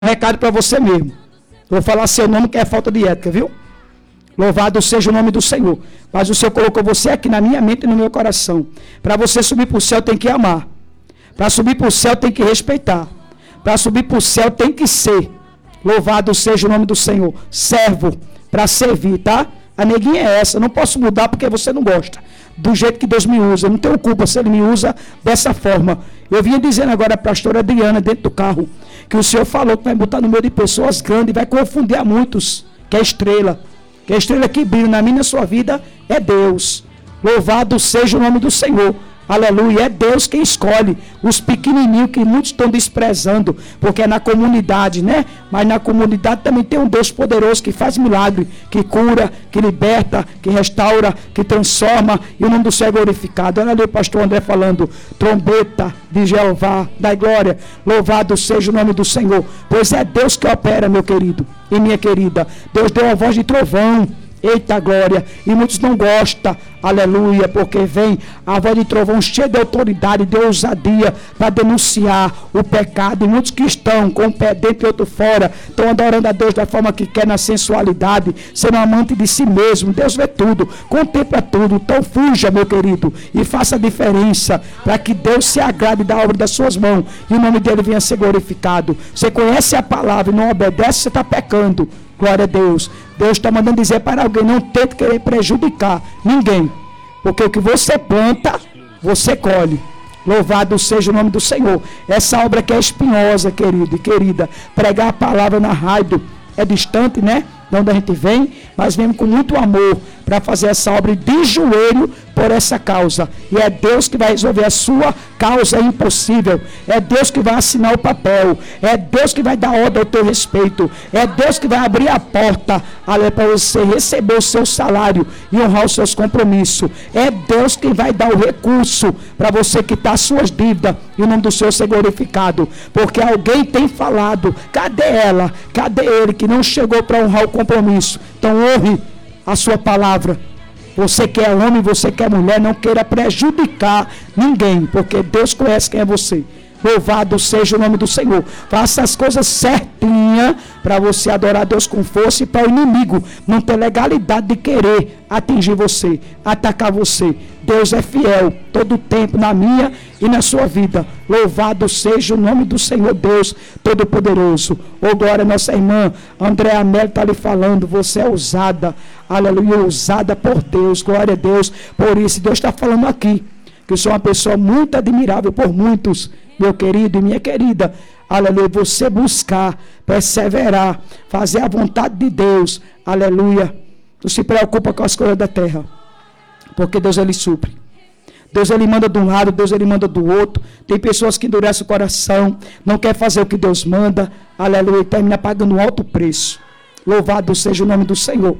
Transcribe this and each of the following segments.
Um recado para você mesmo. Vou falar seu nome que é falta de ética, viu? Louvado seja o nome do Senhor. Mas o Senhor colocou você aqui na minha mente e no meu coração. Para você subir para o céu tem que amar. Para subir para o céu tem que respeitar. Para subir para o céu tem que ser. Louvado seja o nome do Senhor. Servo para servir, tá? A neguinha é essa. Não posso mudar porque você não gosta. Do jeito que Deus me usa. Eu não tenho culpa se Ele me usa dessa forma. Eu vinha dizendo agora para a pastora Adriana dentro do carro que o Senhor falou que vai botar no meio de pessoas grandes e vai confundir a muitos. Que é estrela. Que a estrela que brilha na minha e na sua vida é Deus. Louvado seja o nome do Senhor. Aleluia, é Deus quem escolhe os pequenininhos que muitos estão desprezando, porque é na comunidade, né? Mas na comunidade também tem um Deus poderoso que faz milagre, que cura, que liberta, que restaura, que transforma, e o nome do Senhor é glorificado. Olha ali o pastor André falando, trombeta de Jeová, da glória, louvado seja o nome do Senhor, pois é Deus que opera, meu querido e minha querida. Deus deu a voz de trovão. Eita glória, e muitos não gostam, aleluia, porque vem a voz de trovão cheia de autoridade, de ousadia, para denunciar o pecado, e muitos que estão com um pé dentro e outro fora, estão adorando a Deus da forma que quer, na sensualidade, sendo amante de si mesmo. Deus vê tudo, contempla tudo, então fuja, meu querido, e faça a diferença, para que Deus se agrade da obra das suas mãos, e o nome dele venha a ser glorificado. Você conhece a palavra e não obedece, você está pecando. Glória a Deus. Deus está mandando dizer para alguém, não tente querer prejudicar ninguém. Porque o que você planta, você colhe. Louvado seja o nome do Senhor. Essa obra que é espinhosa, querido e querida. Pregar a palavra na rádio é distante, né? De onde a gente vem, mas vem com muito amor para fazer essa obra de joelho por essa causa. E é Deus que vai resolver a sua causa impossível. É Deus que vai assinar o papel. É Deus que vai dar ordem ao teu respeito. É Deus que vai abrir a porta para você receber o seu salário e honrar os seus compromissos. É Deus que vai dar o recurso para você quitar as suas dívidas e o nome do Senhor ser glorificado. Porque alguém tem falado, cadê ela? Cadê ele que não chegou para honrar o compromisso? Então honre a sua palavra. Você que é homem, você que é mulher, não queira prejudicar ninguém, porque Deus conhece quem é você. Louvado seja o nome do Senhor. Faça as coisas certinhas para você adorar a Deus com força e para o inimigo não ter legalidade de querer atingir você, atacar você. Deus é fiel todo o tempo na minha e na sua vida. Louvado seja o nome do Senhor Deus Todo-Poderoso. Ô glória, nossa irmã Andréa Melo está lhe falando, você é ousada, aleluia, ousada por Deus, glória a Deus. Por isso Deus está falando aqui, que eu sou uma pessoa muito admirável por muitos, meu querido e minha querida, aleluia, você buscar, perseverar, fazer a vontade de Deus, aleluia, não se preocupa com as coisas da terra, porque Deus ele supre. Deus ele manda de um lado, Deus ele manda do outro. Tem pessoas que endurecem o coração, não quer fazer o que Deus manda, aleluia, e termina pagando um alto preço. Louvado seja o nome do Senhor.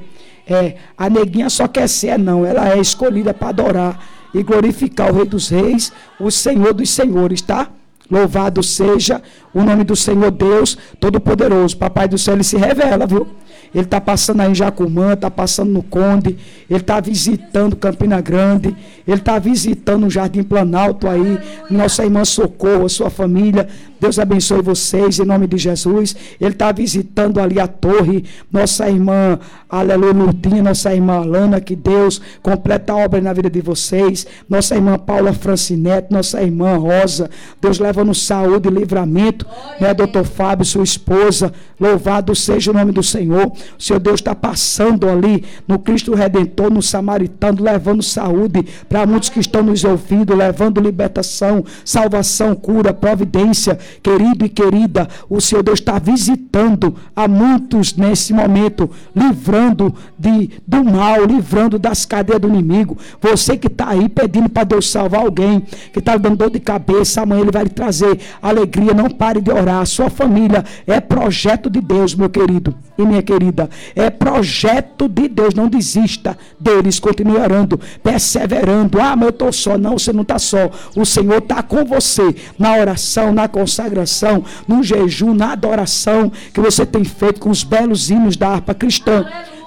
A neguinha só quer ser, não, ela é escolhida para adorar e glorificar o Rei dos Reis, o Senhor dos Senhores, tá? Louvado seja o nome do Senhor Deus Todo-Poderoso. Papai do céu, ele se revela, viu? Ele está passando aí em Jacumã, está passando no Conde, ele está visitando Campina Grande, ele está visitando o Jardim Planalto aí, nossa irmã Socorro, a sua família. Deus abençoe vocês em nome de Jesus. Ele está visitando ali a torre, nossa irmã, aleluia, Lourdinha, nossa irmã Alana, que Deus completa a obra na vida de vocês. Nossa irmã Paula Francinete, nossa irmã Rosa, Deus leva-nos saúde e livramento, né, doutor Fábio, sua esposa, louvado seja o nome do Senhor. O Senhor Deus está passando ali no Cristo Redentor, no Samaritano, levando saúde para muitos que estão nos ouvindo, levando libertação, salvação, cura, providência. Querido e querida, o Senhor Deus está visitando a muitos nesse momento, livrando do mal, livrando das cadeias do inimigo. Você que está aí pedindo para Deus salvar alguém, que está dando dor de cabeça, amanhã ele vai lhe trazer alegria. Não pare de orar. A sua família é projeto de Deus, meu querido e minha querida. É projeto de Deus. Não desista deles. Continue orando, perseverando. Ah, mas eu estou só. Não, você não está só. O Senhor está com você na oração, na consagração, no jejum, na adoração que você tem feito com os belos hinos da harpa cristã.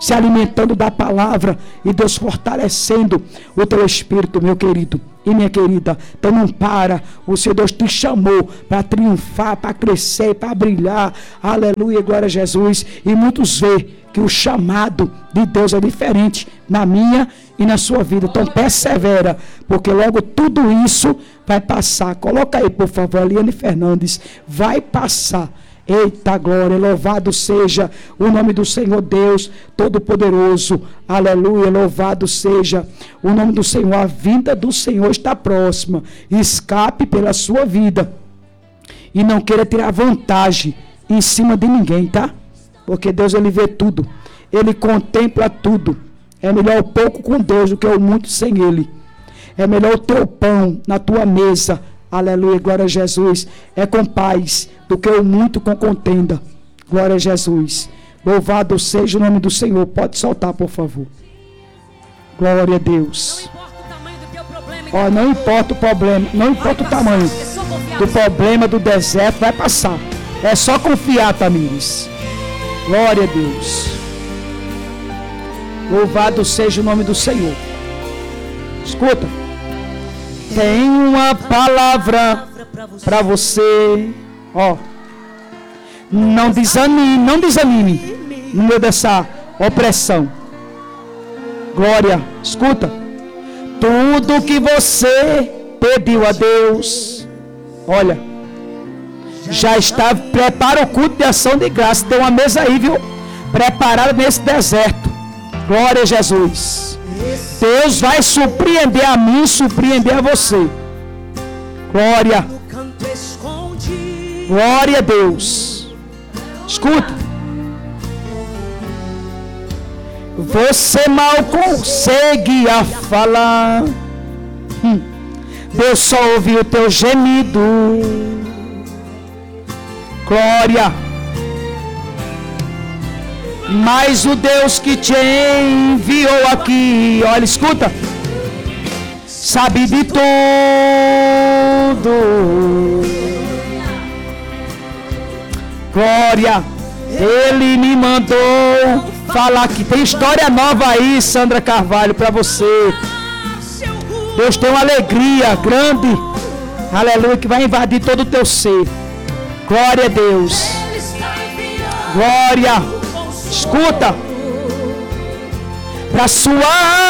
se alimentando da palavra e Deus fortalecendo o teu espírito, meu querido e minha querida. Então não para. O Senhor Deus te chamou para triunfar, para crescer, para brilhar. Aleluia, glória a Jesus. E muitos veem que o chamado de Deus é diferente na minha e na sua vida. Então persevera, porque logo tudo isso vai passar. Coloca aí, por favor, Eliane Fernandes. Vai passar. Eita glória, louvado seja o nome do Senhor Deus Todo-Poderoso. Aleluia, louvado seja o nome do Senhor. A vinda do Senhor está próxima. Escape pela sua vida e não queira tirar vantagem em cima de ninguém, tá? Porque Deus, Ele vê tudo, Ele contempla tudo. É melhor o pouco com Deus do que o muito sem Ele. É melhor o teu pão na tua mesa, aleluia, glória a Jesus, é com paz, do que o muito com contenda. Glória a Jesus. Louvado seja o nome do Senhor. Pode soltar, por favor. Glória a Deus. Não importa o problema, não importa o tamanho do problema do deserto, vai passar. É só confiar, Tamires. Glória a Deus. Louvado seja o nome do Senhor. Escuta. Tem uma palavra para você. Não desanime no meio dessa opressão. Glória, escuta. Tudo que você pediu a Deus, olha, já está. Prepara o culto de ação de graça. Tem uma mesa aí, viu? Preparada nesse deserto. Glória a Jesus. Deus vai surpreender a mim, surpreender a você. Glória. Glória a Deus. Escuta. Você mal consegue a falar. Deus só ouve o teu gemido. Glória. Mas o Deus que te enviou aqui, olha, escuta, sabe de tudo. Glória. Ele me mandou falar que tem história nova aí, Sandra Carvalho, para você. Deus tem uma alegria grande, aleluia, que vai invadir todo o teu ser. Glória a Deus. Glória. Escuta. Para sua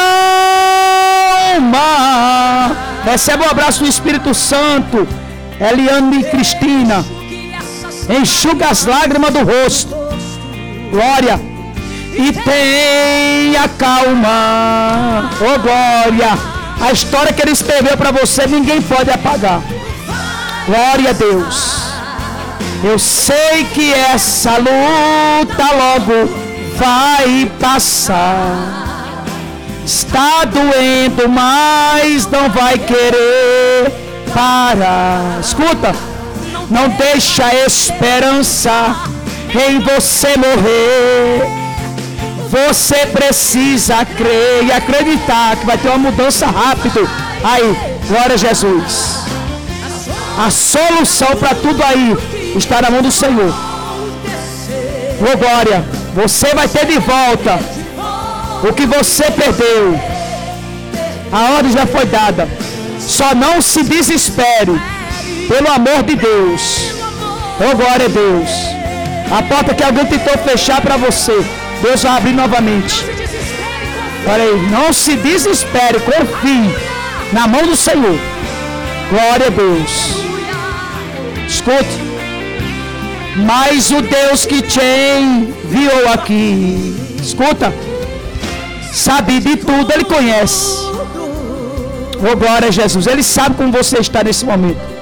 alma, recebe um abraço do Espírito Santo. Eliane e Cristina. Enxuga as lágrimas do rosto. Glória. E tenha calma. Oh glória. A história que Ele escreveu para você, ninguém pode apagar. Glória a Deus. Eu sei que essa luta logo vai passar. Está doendo, mas não vai querer parar. Escuta. Não deixa a esperança em você morrer. Você precisa crer e acreditar que vai ter uma mudança rápida. Aí, glória a Jesus. A solução para tudo aí está na mão do Senhor. Oh, glória. Você vai ter de volta o que você perdeu. A ordem já foi dada. Só não se desespere. Pelo amor de Deus. Oh, glória a Deus. A porta que alguém tentou fechar para você, Deus vai abrir novamente. Olha aí, não se desespere, confie na mão do Senhor. Glória a Deus. Escute. Mas o Deus que te enviou aqui, escuta, sabe de tudo, Ele conhece. Oh, glória a Jesus. Ele sabe como você está nesse momento.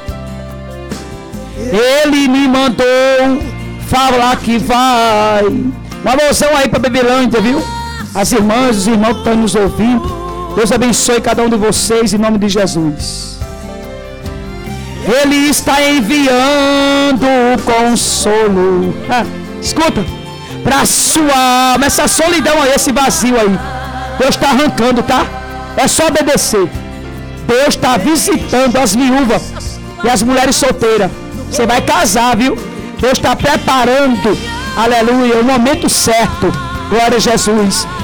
Ele me mandou falar que vai. Uma alusão aí para Bebelândia, viu? As irmãs, os irmãos que estão nos ouvindo. Deus abençoe cada um de vocês em nome de Jesus. Ele está enviando o consolo. Escuta, para sua alma, essa solidão aí, esse vazio aí. Deus está arrancando, tá? É só obedecer. Deus está visitando as viúvas e as mulheres solteiras. Você vai casar, viu? Deus está preparando, aleluia, o momento certo. Glória a Jesus.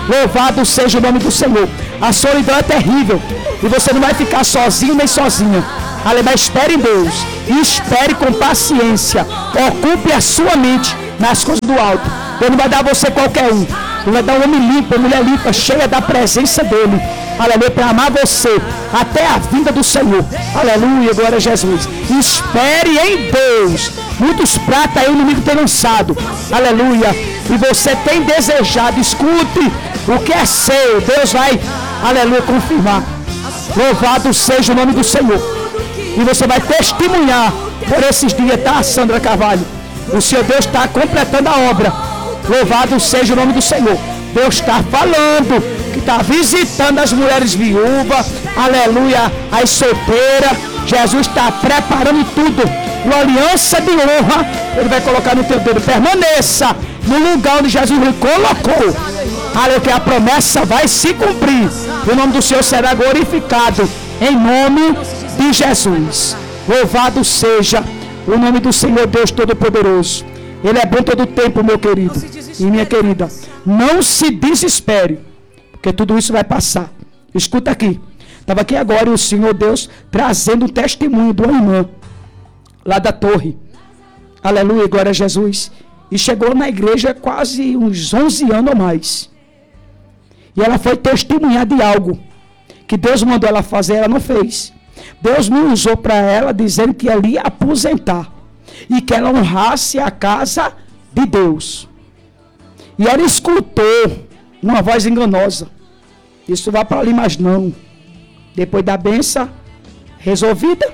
Louvado seja o nome do Senhor. A solidão é terrível. E você não vai ficar sozinho nem sozinha. Aleluia, espere em Deus. E espere com paciência. Ocupe a sua mente nas coisas do alto. Ele não vai dar a você qualquer um. Ele vai dar um homem limpo, uma mulher limpa, cheia da presença dele. Aleluia, para amar você até a vinda do Senhor. Aleluia, glória a Jesus. Espere em Deus. Muitos pratos aí o inimigo tem lançado. Aleluia. E você tem desejado. Escute o que é seu. Deus vai, aleluia, confirmar. Louvado seja o nome do Senhor. E você vai testemunhar por esses dias, tá, Sandra Carvalho? O Senhor Deus está completando a obra. Louvado seja o nome do Senhor. Deus está falando, que está visitando as mulheres viúvas, aleluia, as solteiras. Jesus está preparando tudo. Uma aliança de honra, Ele vai colocar no teu dedo. Permaneça no lugar onde Jesus lhe colocou. Aleluia, que a promessa vai se cumprir. O nome do Senhor será glorificado. Em nome de Jesus. Louvado seja o nome do Senhor Deus Todo-Poderoso. Ele é bom todo o tempo, meu querido e minha querida. Não se desespere, porque tudo isso vai passar. Escuta aqui. Estava aqui agora e o Senhor Deus trazendo um testemunho de uma irmã lá da torre. Aleluia, glória a Jesus. E chegou na igreja quase uns 11 anos ou mais. E ela foi testemunhar de algo que Deus mandou ela fazer, ela não fez. Deus me usou para ela dizendo que ela ia aposentar e que ela honrasse a casa de Deus. E ela escutou uma voz enganosa. Isso vai para ali, mas não. Depois da benção resolvida,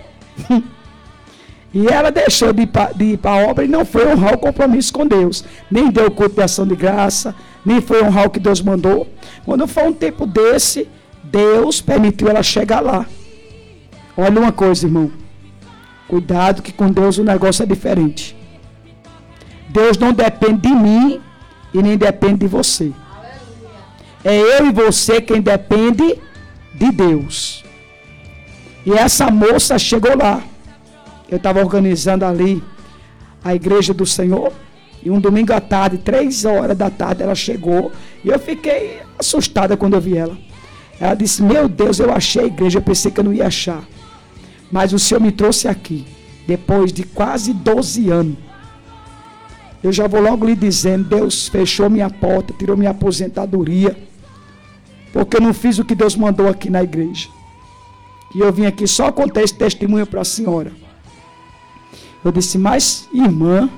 e ela deixou de ir para a obra e não foi honrar o compromisso com Deus. Nem deu culto de ação de graça, nem foi honrar o que Deus mandou. Quando foi um tempo desse, Deus permitiu ela chegar lá. Olha uma coisa, irmão. Cuidado que com Deus o negócio é diferente. Deus não depende de mim e nem depende de você. É eu e você quem depende de Deus. E essa moça chegou lá. Eu estava organizando ali a igreja do Senhor. E um domingo à tarde, 3 horas da tarde, ela chegou. E eu fiquei assustada quando eu vi ela. Ela disse, meu Deus, eu achei a igreja. Eu pensei que eu não ia achar. Mas o Senhor me trouxe aqui. Depois de quase 12 anos. Eu já vou logo lhe dizendo, Deus fechou minha porta, tirou minha aposentadoria. Porque eu não fiz o que Deus mandou aqui na igreja. E eu vim aqui só contar esse testemunho para a senhora. Eu disse, mas irmã,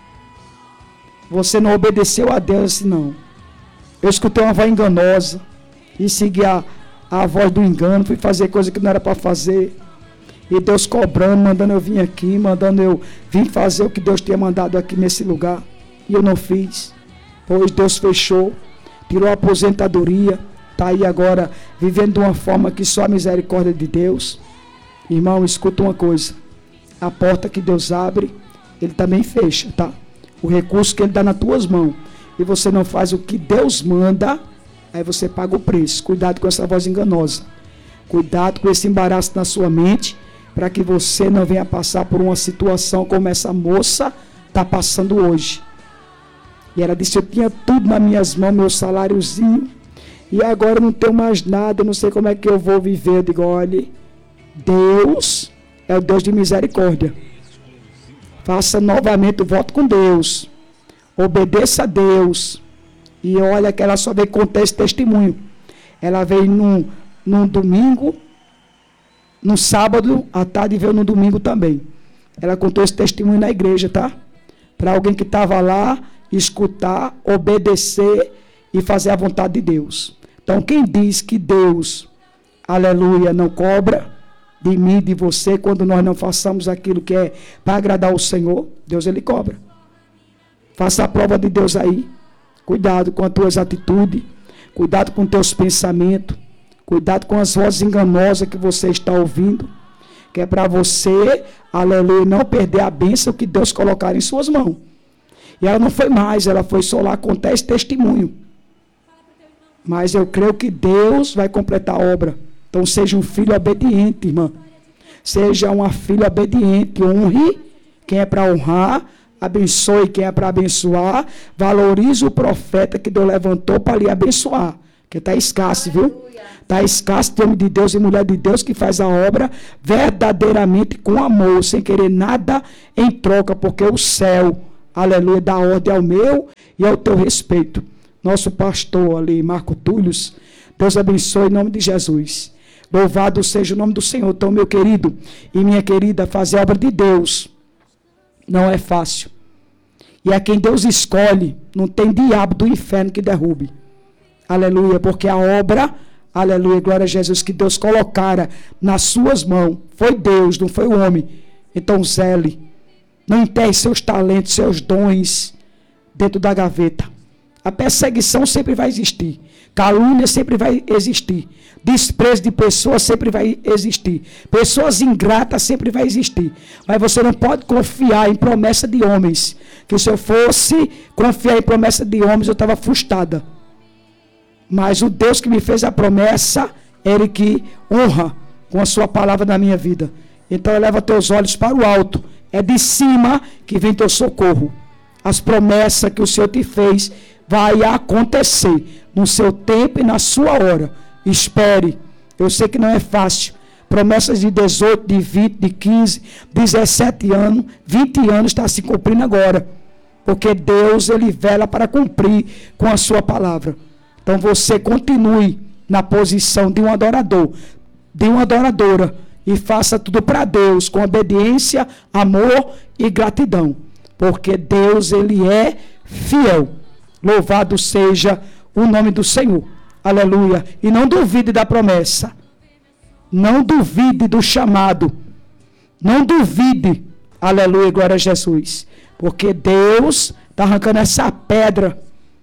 você não obedeceu a Deus assim não. Eu escutei uma voz enganosa e segui a voz do engano, fui fazer coisa que não era para fazer. E Deus cobrando, mandando eu vir aqui, mandando eu vir fazer o que Deus tinha mandado aqui nesse lugar. E eu não fiz. Pois Deus fechou, tirou a aposentadoria, está aí agora vivendo de uma forma que só a misericórdia de Deus. Irmão, escuta uma coisa. A porta que Deus abre, Ele também fecha, tá? O recurso que Ele dá nas tuas mãos. E você não faz o que Deus manda, aí você paga o preço. Cuidado com essa voz enganosa. Cuidado com esse embaraço na sua mente, para que você não venha passar por uma situação como essa moça está passando hoje. E ela disse, eu tinha tudo nas minhas mãos, meu saláriozinho, e agora eu não tenho mais nada, eu não sei como é que eu vou viver. Eu digo, olha, Deus é o Deus de misericórdia. Faça novamente o voto com Deus. Obedeça a Deus. E olha que ela só veio contar esse testemunho. Ela veio num domingo, no sábado, à tarde, e veio no domingo também. Ela contou esse testemunho na igreja, tá? Para alguém que estava lá, escutar, obedecer e fazer a vontade de Deus. Então, quem diz que Deus, aleluia, não cobra de mim, de você, quando nós não façamos aquilo que é para agradar o Senhor, Deus, Ele cobra. Faça a prova de Deus aí. Cuidado com as tuas atitudes, cuidado com os teus pensamentos, cuidado com as vozes enganosas que você está ouvindo, que é para você, aleluia, não perder a bênção que Deus colocar em suas mãos. E ela não foi mais, ela foi só lá contar esse testemunho. Mas eu creio que Deus vai completar a obra. Então seja um filho obediente, irmã. Seja uma filha obediente, honre quem é para honrar, abençoe quem é para abençoar, valorize o profeta que Deus levantou para lhe abençoar. Porque está escasso, viu? Está escasso de homem de Deus e mulher de Deus que faz a obra verdadeiramente com amor, sem querer nada em troca, porque o céu, aleluia, dá ordem ao meu e ao teu respeito. Nosso pastor ali, Marco Túlios, Deus abençoe em nome de Jesus. Louvado seja o nome do Senhor. Então, meu querido e minha querida, fazer a obra de Deus não é fácil. E a quem Deus escolhe, não tem diabo do inferno que derrube. Aleluia, porque a obra, aleluia, glória a Jesus, que Deus colocara nas suas mãos, foi Deus, não foi o homem. Então zele, não enterre seus talentos, seus dons dentro da gaveta. A perseguição sempre vai existir, calúnia sempre vai existir, desprezo de pessoas sempre vai existir, pessoas ingratas sempre vai existir, mas você não pode confiar em promessa de homens, que se eu fosse confiar em promessa de homens eu estava frustrada. Mas o Deus que me fez a promessa, Ele que honra com a sua palavra na minha vida. Então eleva teus olhos para o alto. É de cima que vem teu socorro. As promessas que o Senhor te fez vai acontecer no seu tempo e na sua hora. Espere. Eu sei que não é fácil. Promessas de 18, de 20, de 15, 17 anos, 20 anos está se cumprindo agora. Porque Deus, Ele vela para cumprir com a sua palavra. Então você continue na posição de um adorador, de uma adoradora, e faça tudo para Deus, com obediência, amor e gratidão. Porque Deus, Ele é fiel. Louvado seja o nome do Senhor. Aleluia. E não duvide da promessa. Não duvide do chamado. Não duvide. Aleluia, glória a Jesus. Porque Deus está arrancando essa pedra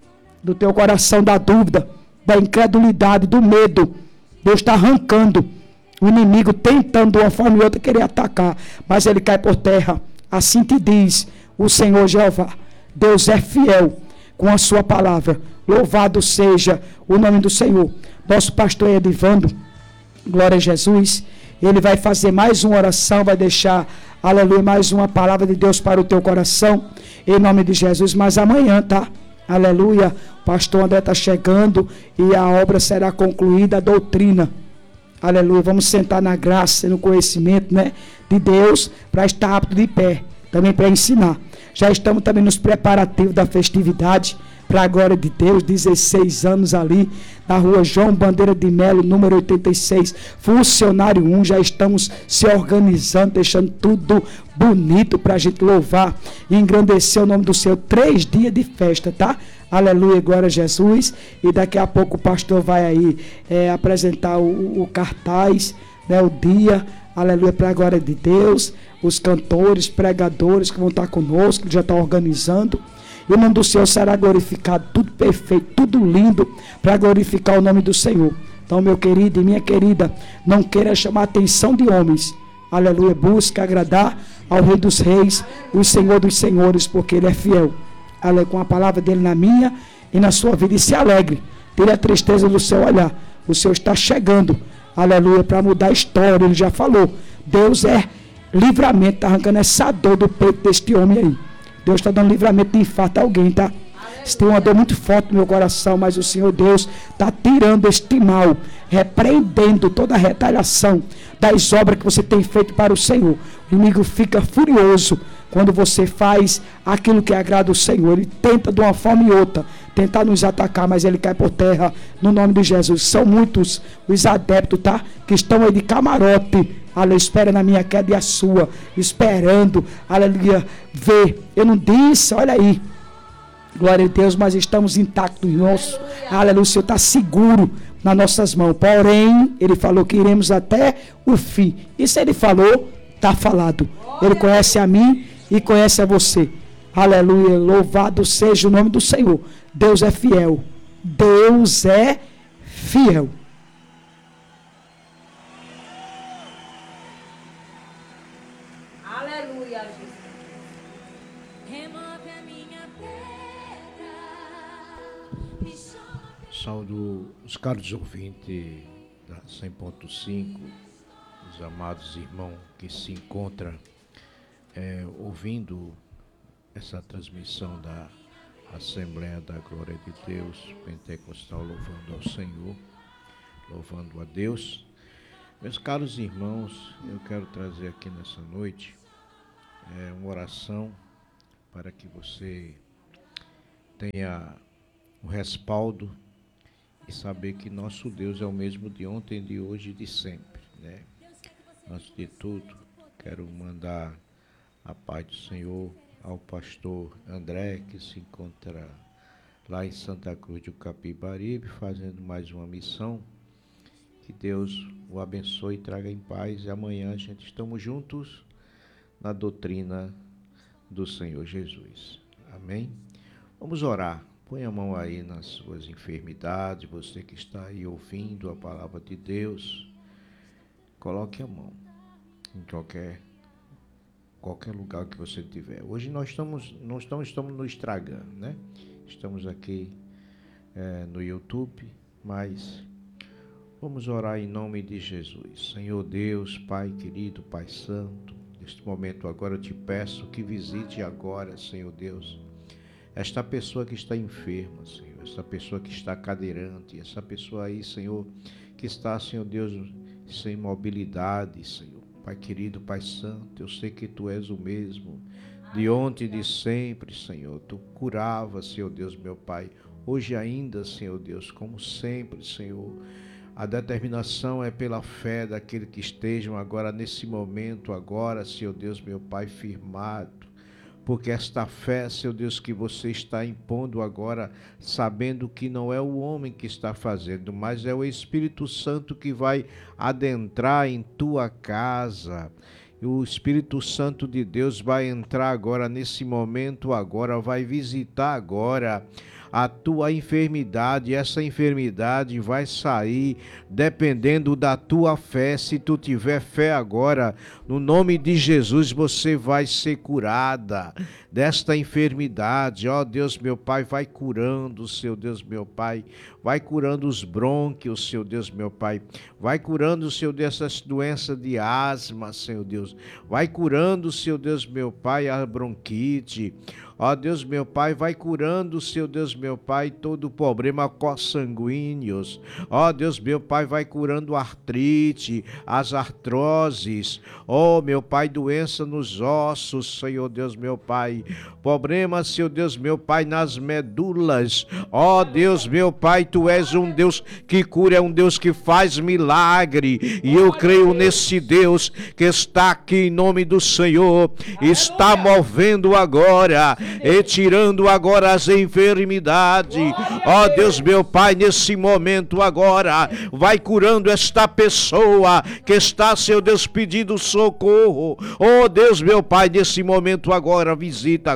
do teu coração, da dúvida, da incredulidade, do medo. Deus está arrancando. O inimigo tentando de uma forma ou outra querer atacar, mas ele cai por terra. Assim te diz o Senhor Jeová. Deus é fiel com a sua palavra. Louvado seja o nome do Senhor. Nosso pastor Edivando, glória a Jesus, ele vai fazer mais uma oração, vai deixar, aleluia, mais uma palavra de Deus para o teu coração, em nome de Jesus. Mas amanhã, tá? Aleluia, o pastor André está chegando e a obra será concluída, a doutrina. Aleluia, vamos sentar na graça e no conhecimento, né, de Deus, para estar apto de pé, também para ensinar. Já estamos também nos preparativos da festividade, para a glória de Deus, 16 anos ali, na rua João Bandeira de Melo, número 86, funcionário 1, já estamos se organizando, deixando tudo bonito para a gente louvar e engrandecer o nome do Senhor. 3 dias de festa, tá? Aleluia, glória a Jesus. E daqui a pouco o pastor vai aí apresentar o cartaz, né, o dia, aleluia, para a glória de Deus. Os cantores, pregadores que vão estar conosco, que já estão organizando. E o nome do Senhor será glorificado, tudo perfeito, tudo lindo, para glorificar o nome do Senhor. Então, meu querido e minha querida, não queira chamar a atenção de homens. Aleluia, busque agradar ao Rei dos Reis, o Senhor dos Senhores, porque Ele é fiel. Aleluia, com a palavra dEle na minha e na sua vida. E se alegre, tire a tristeza do seu olhar. O Senhor está chegando, aleluia, para mudar a história. Ele já falou, Deus é livramento, está arrancando essa dor do peito deste homem aí. Deus está dando livramento de infarto a alguém, tá? Se tem uma dor muito forte no meu coração, mas o Senhor Deus está tirando este mal, repreendendo toda a retaliação das obras que você tem feito para o Senhor. O inimigo fica furioso quando você faz aquilo que agrada o Senhor. Ele tenta de uma forma e outra, tentar nos atacar, mas ele cai por terra no nome de Jesus. São muitos os adeptos, tá? Que estão aí de camarote, aleluia, espera na minha queda e a sua, esperando, aleluia, ver. Eu não disse, olha aí, glória a Deus, mas estamos intactos em nosso, aleluia, o Senhor está seguro nas nossas mãos. Porém, Ele falou que iremos até o fim. E se Ele falou, está falado. Ele conhece a mim e conhece a você. Aleluia, louvado seja o nome do Senhor. Deus é fiel. Deus é fiel. Saúdo os caros ouvintes da 100.5, os amados irmãos que se encontram ouvindo essa transmissão da Assembleia da Glória de Deus, Pentecostal, louvando ao Senhor, louvando a Deus. Meus caros irmãos, eu quero trazer aqui nessa noite uma oração para que você tenha um respaldo e saber que nosso Deus é o mesmo de ontem, de hoje e de sempre, né? Antes de tudo, quero mandar a paz do Senhor ao pastor André, que se encontra lá em Santa Cruz do Capibaribe, fazendo mais uma missão. Que Deus o abençoe e traga em paz. E amanhã a gente estamos juntos na doutrina do Senhor Jesus. Amém? Vamos orar. Põe a mão aí nas suas enfermidades, você que está aí ouvindo a palavra de Deus. Coloque a mão em qualquer lugar que você tiver. Hoje nós estamos no Instagram, né? Estamos aqui no YouTube, mas vamos orar em nome de Jesus. Senhor Deus, Pai querido, Pai Santo, neste momento agora eu te peço que visite agora, Senhor Deus, esta pessoa que está enferma, Senhor, esta pessoa que está cadeirante, essa pessoa aí, Senhor, que está, Senhor Deus, sem mobilidade, Senhor. Pai querido, Pai Santo, eu sei que Tu és o mesmo, de ontem e de sempre, Senhor. Tu curava, Senhor Deus, meu Pai, hoje ainda, Senhor Deus, como sempre, Senhor. A determinação é pela fé daqueles que estejam agora, nesse momento, agora, Senhor Deus, meu Pai, firmado. Porque esta fé, Senhor Deus, que você está impondo agora, sabendo que não é o homem que está fazendo, mas é o Espírito Santo que vai adentrar em tua casa. E o Espírito Santo de Deus vai entrar agora, nesse momento agora, vai visitar agora a tua enfermidade. Essa enfermidade vai sair dependendo da tua fé. Se tu tiver fé agora, no nome de Jesus, você vai ser curada desta enfermidade. Ó Deus, meu Pai, vai curando, Seu Deus, meu Pai, vai curando os brônquios, Seu Deus, meu Pai, vai curando, Seu Deus, essas doenças de asma, Seu Deus, vai curando, Seu Deus, meu Pai, a bronquite. Ó Deus, meu Pai, vai curando, Seu Deus, meu Pai, todo o problema consanguíneos. Ó Deus, meu Pai, vai curando a artrite, as artroses. Ó, meu Pai, doença nos ossos, Senhor Deus, meu Pai. Problema, Senhor Deus, meu Pai, nas medulas. Ó Deus, meu Pai, Tu és um Deus que cura, é um Deus que faz milagre. E eu creio nesse Deus que está aqui em nome do Senhor. Está movendo agora e tirando agora as enfermidades. Ó Deus, meu Pai, nesse momento agora, vai curando esta pessoa que está, Seu Deus, pedindo socorro. Ó Deus, meu Pai, nesse momento agora, visita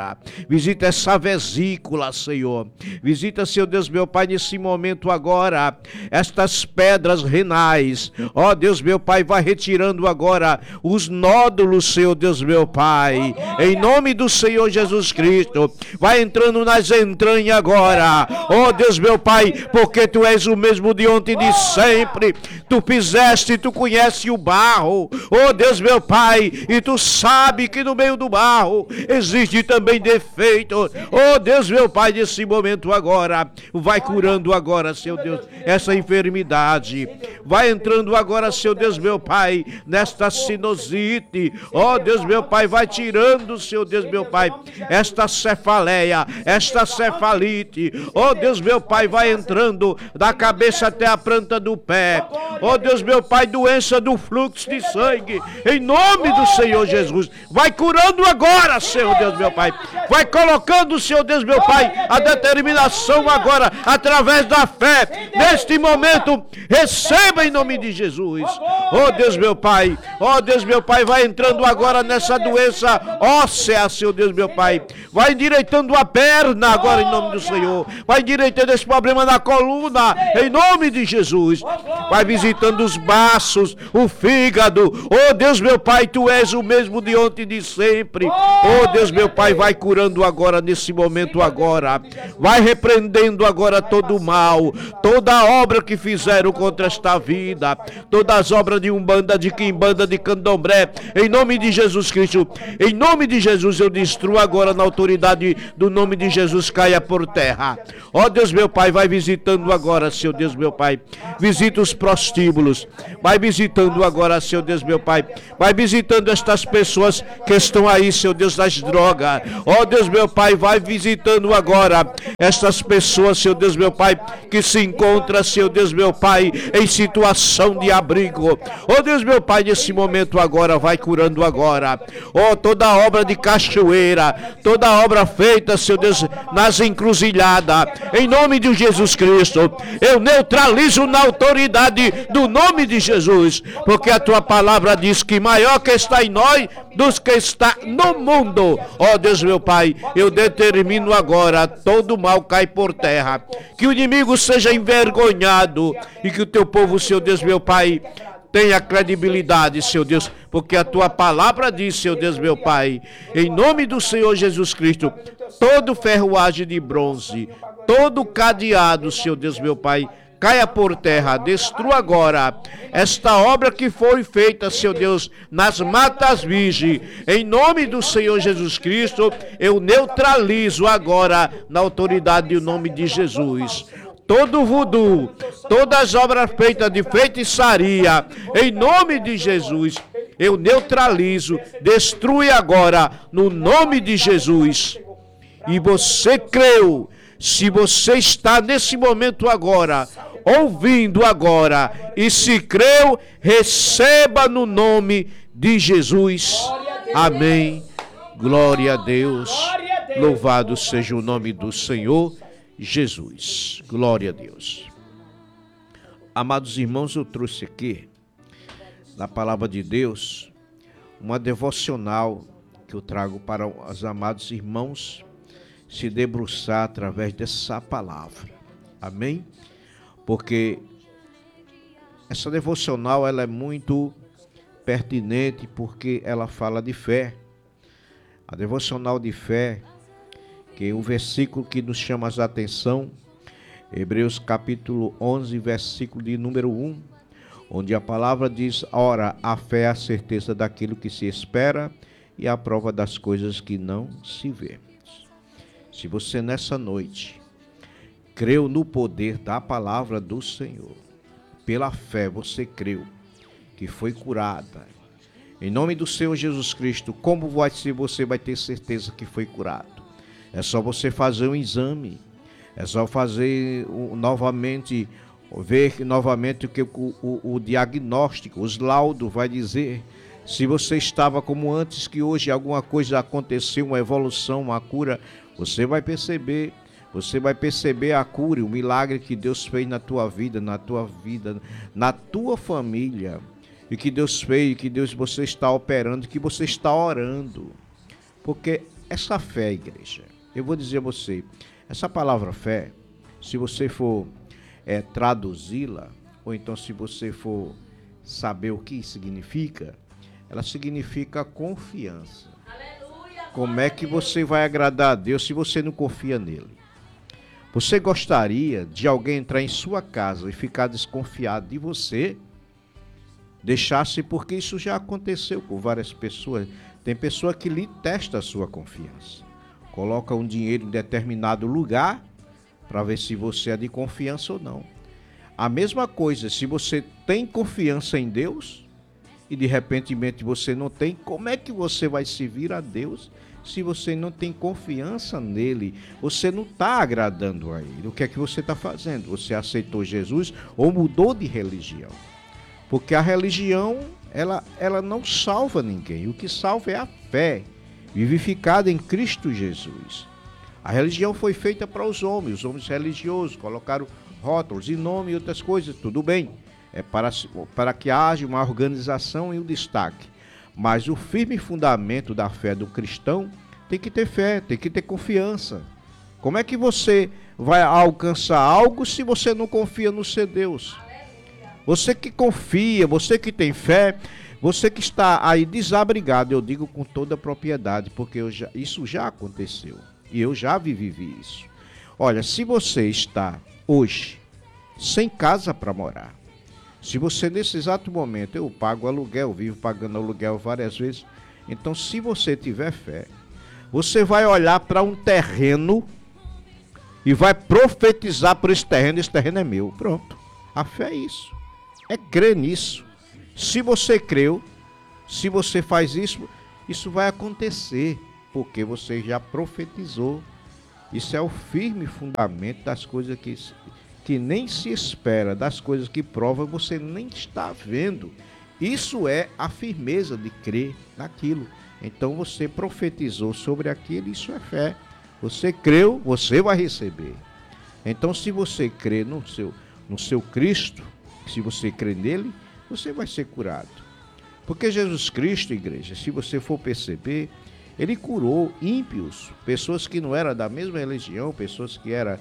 essa vesícula, Senhor. Visita, Seu Deus, meu Pai, nesse momento agora, estas pedras renais. Ó Deus, meu Pai, vai retirando agora os nódulos, Senhor Deus, meu Pai. Em nome do Senhor Jesus Cristo, vai entrando nas entranhas agora. Ó Deus, meu Pai, porque Tu és o mesmo de ontem e de sempre. Tu fizeste, Tu conhece o barro. Ó Deus, meu Pai, e Tu sabe que no meio do barro existe também defeito. Ó Deus, meu Pai, nesse momento agora, vai curando agora, Seu Deus, essa enfermidade. Vai entrando agora, Seu Deus, meu Pai, nesta sinusite. Ó Deus, meu Pai, vai tirando, Seu Deus, meu Pai, esta cefaleia, esta cefalite. Ó Deus, meu Pai, vai entrando da cabeça até a planta do pé. Ó Deus, meu Pai, doença do fluxo de sangue, em nome do Senhor Jesus, vai curando agora, Senhor Deus, meu Pai. Vai colocando, Senhor Deus, meu Pai, a determinação agora, através da fé, neste momento, receba em nome de Jesus. Ó Deus, meu Pai, ó Deus, meu Pai, vai entrando agora nessa doença óssea, Senhor Deus, meu Pai. Vai endireitando a perna agora, em nome do Senhor. Vai endireitando esse problema na coluna, em nome de Jesus. Vai visitando os baços, o fígado. Ó Deus, meu Pai, Tu és o mesmo de ontem e de sempre. Ó Deus, meu Pai, vai curando agora, nesse momento agora. Vai repreendendo agora todo o mal, toda a obra que fizeram contra esta vida, todas as obras de Umbanda, de Quimbanda, de Candomblé, em nome de Jesus Cristo. Em nome de Jesus eu destruo agora agora na autoridade do nome de Jesus, caia por terra. Ó Deus meu Pai, vai visitando agora, Senhor Deus meu Pai. Visita os prostíbulos. Vai visitando agora, Senhor Deus meu Pai. Vai visitando estas pessoas que estão aí, Senhor Deus, das drogas. Ó Deus meu Pai, vai visitando agora estas pessoas, Senhor Deus meu Pai, que se encontram, Senhor Deus meu Pai, em situação de abrigo. Ó Deus meu Pai, nesse momento agora, vai curando agora. Ó, toda obra de cachoeira, toda obra feita, Senhor Deus, nas encruzilhadas, em nome de Jesus Cristo, eu neutralizo na autoridade do nome de Jesus, porque a tua palavra diz que maior que está em nós dos que está no mundo. Ó Deus meu Pai, eu determino agora, todo mal cai por terra, que o inimigo seja envergonhado e que o teu povo, Senhor Deus meu Pai, tenha credibilidade, Senhor Deus, porque a tua palavra diz, Senhor Deus meu Pai, em nome do Senhor Jesus Cristo, todo ferroagem de bronze, todo cadeado, Senhor Deus meu Pai, caia por terra, destrua agora esta obra que foi feita, Senhor Deus, nas matas virgens. Em nome do Senhor Jesus Cristo, eu neutralizo agora na autoridade do nome de Jesus todo voodoo, todas as obras feitas de feitiçaria, em nome de Jesus, eu neutralizo, destrui agora, no nome de Jesus. E você creu, se você está nesse momento agora, ouvindo agora, e se creu, receba no nome de Jesus. Amém. Glória a Deus. Louvado seja o nome do Senhor Jesus. Glória a Deus. Amados irmãos, eu trouxe aqui, na palavra de Deus, uma devocional que eu trago para os amados irmãos se debruçar através dessa palavra. Amém? Porque essa devocional ela é muito pertinente, porque ela fala de fé. A devocional de fé, que é o versículo que nos chama a atenção, Hebreus capítulo 11, versículo de número 1, onde a palavra diz: ora, a fé é a certeza daquilo que se espera e a prova das coisas que não se vê. Se você nessa noite creu no poder da palavra do Senhor, pela fé você creu que foi curada, em nome do Senhor Jesus Cristo, como vai ser, você vai ter certeza que foi curado? É só você fazer um exame, é só fazer novamente, ver novamente o que o diagnóstico, os laudos vai dizer. Se você estava como antes, que hoje alguma coisa aconteceu, uma evolução, uma cura, você vai perceber a cura, o milagre que Deus fez na tua vida, na tua família, e que Deus fez, que você está operando, que você está orando. Porque essa fé, igreja, eu vou dizer a você, essa palavra fé, se você for traduzi-la, ou então se você for saber o que significa, ela significa confiança. Como é que você vai agradar a Deus se você não confia nele? Você gostaria de alguém entrar em sua casa e ficar desconfiado de você? Deixasse, porque isso já aconteceu com várias pessoas. Tem pessoa que lhe testa a sua confiança. Coloca um dinheiro em determinado lugar para ver se você é de confiança ou não. A mesma coisa, se você tem confiança em Deus e de repente você não tem, como é que você vai servir a Deus se você não tem confiança nele? Você não está agradando a ele. O que é que você está fazendo? Você aceitou Jesus ou mudou de religião? Porque a religião, ela não salva ninguém. O que salva é a fé vivificada em Cristo Jesus. A religião foi feita para os homens religiosos, colocaram rótulos e nome e outras coisas, tudo bem. É para que haja uma organização e um destaque. Mas o firme fundamento da fé do cristão tem que ter fé, tem que ter confiança. Como é que você vai alcançar algo se você não confia no seu Deus? Você que confia, você que tem fé, você que está aí desabrigado, eu digo com toda a propriedade, porque isso já aconteceu e eu já vivi isso. Olha, se você está hoje sem casa para morar, se você nesse exato momento, eu pago aluguel, vivo pagando aluguel várias vezes, então se você tiver fé, Você vai olhar para um terreno e vai profetizar por esse terreno é meu. Pronto. A fé é isso. É crer nisso. Se você creu, se você faz isso, isso vai acontecer, porque você já profetizou. Isso é o firme fundamento das coisas que nem se espera, das coisas que prova, você nem está vendo. Isso é a firmeza de crer naquilo. Então você profetizou sobre aquilo, isso é fé. Você creu, você vai receber. Então se você crê no seu Cristo, se você crê nele, você vai ser curado. Porque Jesus Cristo, igreja, se você for perceber, ele curou ímpios, pessoas que não eram da mesma religião, pessoas que era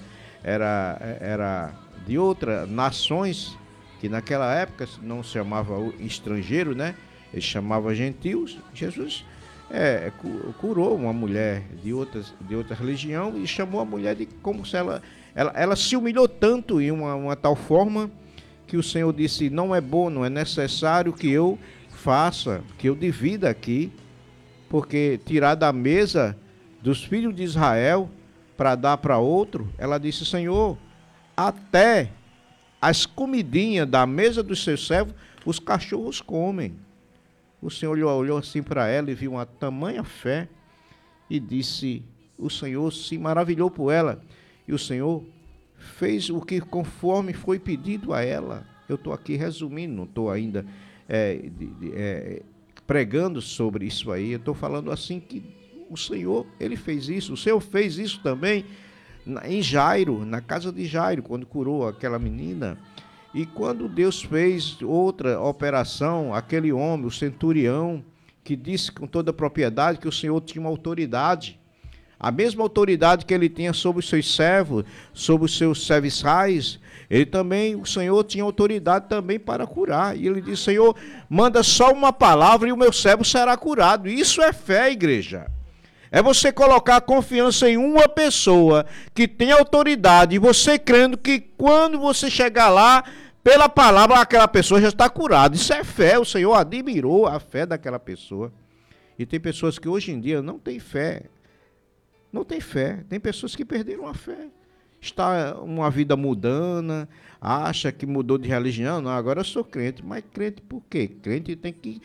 de outras nações, que naquela época não se chamava estrangeiro, né? Ele chamava gentios. Jesus curou uma mulher de outra religião e chamou a mulher de como se ela se humilhou tanto em uma tal forma que o Senhor disse: não é bom, não é necessário que eu faça, que eu divida aqui, porque tirar da mesa dos filhos de Israel para dar para outro, ela disse: Senhor, até as comidinhas da mesa dos seus servos, os cachorros comem. O Senhor olhou assim para ela e viu uma tamanha fé e disse, o Senhor se maravilhou por ela, e o Senhor fez o que conforme foi pedido a ela. Eu estou aqui resumindo, não estou ainda pregando sobre isso aí, eu estou falando assim que o Senhor, ele fez isso. O Senhor fez isso também em Jairo, na casa de Jairo, quando curou aquela menina. E quando Deus fez outra operação, aquele homem, o centurião, que disse com toda a propriedade que o Senhor tinha uma autoridade, a mesma autoridade que ele tinha sobre os seus servos, sobre os seus serviçais, ele também, o Senhor tinha autoridade também para curar. E ele disse: Senhor, manda só uma palavra e o meu servo será curado. Isso é fé, igreja. É você colocar a confiança em uma pessoa que tem autoridade e você crendo que quando você chegar lá, pela palavra, aquela pessoa já está curada. Isso é fé. O Senhor admirou a fé daquela pessoa. E tem pessoas que hoje em dia não têm fé. Não tem fé. Tem pessoas que perderam a fé. Está uma vida mudana, acha que mudou de religião. Não, agora eu sou crente. Mas crente por quê? Crente tem que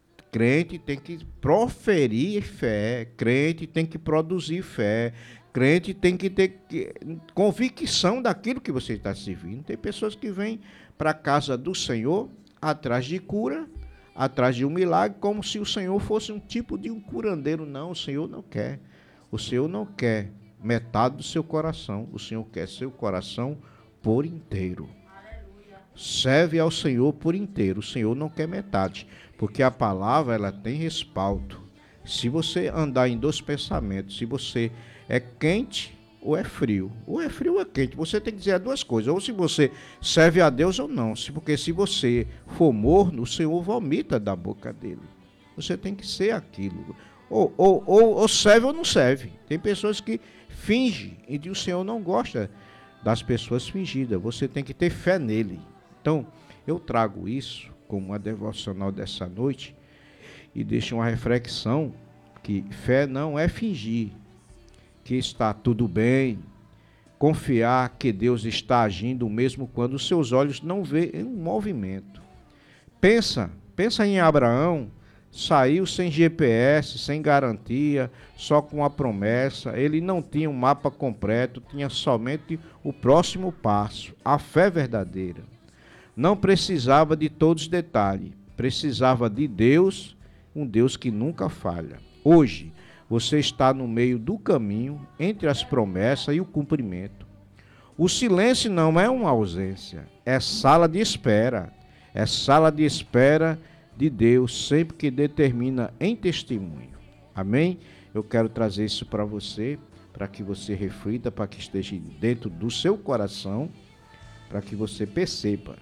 proferir fé. Crente tem que produzir fé. Crente tem que ter convicção daquilo que você está servindo. Tem pessoas que vêm para a casa do Senhor atrás de cura, atrás de um milagre, como se o Senhor fosse um tipo de um curandeiro. Não, o Senhor não quer. O Senhor não quer metade do seu coração. O Senhor quer seu coração por inteiro. Aleluia. Serve ao Senhor por inteiro. O Senhor não quer metade, porque a palavra ela tem respaldo. Se você andar em dois pensamentos, se você é quente ou é frio. Ou é frio ou é quente. Você tem que dizer as duas coisas. Ou se você serve a Deus ou não. Porque se você for morno, o Senhor vomita da boca dele. Você tem que ser aquilo. Ou serve ou não serve. Tem pessoas que fingem e o Senhor não gosta das pessoas fingidas. Você tem que ter fé nele. Então, eu trago isso como uma devocional dessa noite e deixo uma reflexão que fé não é fingir que está tudo bem, confiar que Deus está agindo mesmo quando os seus olhos não veem um movimento. Pensa em Abraão, saiu sem GPS, sem garantia, só com a promessa. Ele não tinha um mapa completo, tinha somente o próximo passo, a fé verdadeira. Não precisava de todos os detalhes, precisava de Deus, um Deus que nunca falha. Hoje, você está no meio do caminho entre as promessas e o cumprimento. O silêncio não é uma ausência, é sala de espera. É sala de espera de Deus, sempre que determina em testemunho. Amém? Eu quero trazer isso para você, para que você reflita, para que esteja dentro do seu coração, para que você perceba